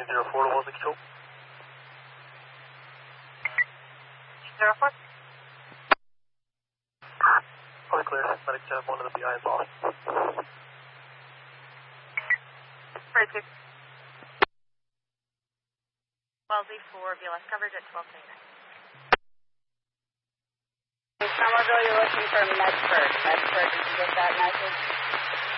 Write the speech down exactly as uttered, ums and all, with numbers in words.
zero four to Wellesley Control. zero four. All clear. Medic ten one to the B I is off. Right, six. Wellesley for B L S coverage at twelve twenty-nine. Somerville, you're looking for Medford. Medford, did you get that message?